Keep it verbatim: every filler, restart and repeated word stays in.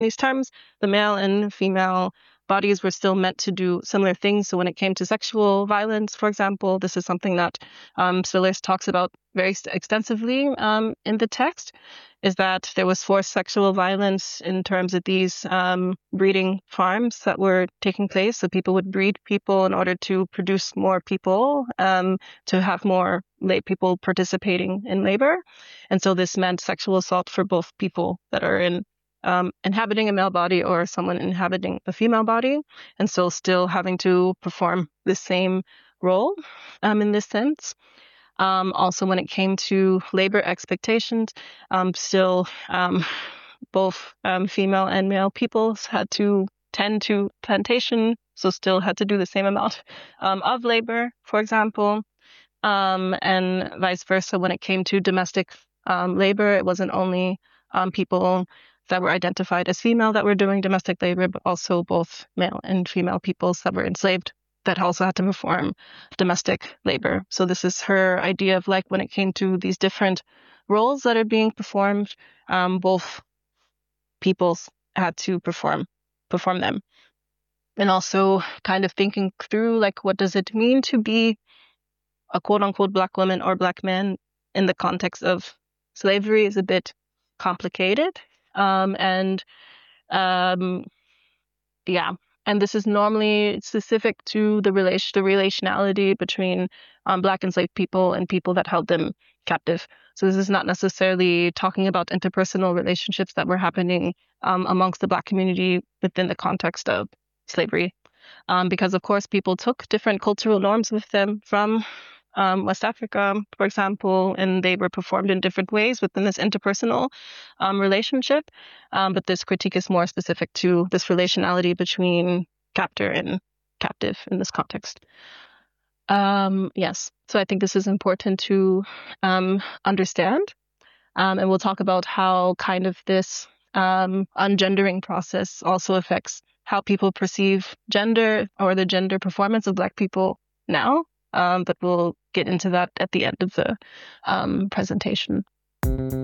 these terms, the male and female bodies were still meant to do similar things. So when it came to sexual violence, for example, this is something that um, Stillers talks about very extensively um, in the text, is that there was forced sexual violence in terms of these um, breeding farms that were taking place. So people would breed people in order to produce more people, um, to have more lay people participating in labor. And so this meant sexual assault for both people that are in Um, inhabiting a male body or someone inhabiting a female body, and so still having to perform the same role um, in this sense. Um, also, when it came to labor expectations, um, still um, both um, female and male peoples had to tend to plantation, so still had to do the same amount um, of labor, for example, um, and vice versa. When it came to domestic um, labor, it wasn't only um, people that were identified as female that were doing domestic labor, but also both male and female peoples that were enslaved that also had to perform domestic labor. So this is her idea of like when it came to these different roles that are being performed, um, both peoples had to perform perform them. And also kind of thinking through like what does it mean to be a quote unquote Black woman or Black man in the context of slavery is a bit complicated. Um, and um, yeah, and this is normally specific to the relation, the relationality between um, Black enslaved people and people that held them captive. So this is not necessarily talking about interpersonal relationships that were happening um, amongst the Black community within the context of slavery. Um, because, of course, people took different cultural norms with them from um, West Africa, for example, and they were performed in different ways within this interpersonal um, relationship. Um, but this critique is more specific to this relationality between captor and captive in this context. Um, yes, so I think this is important to um, understand. Um, and we'll talk about how kind of this um, ungendering process also affects how people perceive gender or the gender performance of Black people now. Um, but we'll get into that at the end of the um, presentation.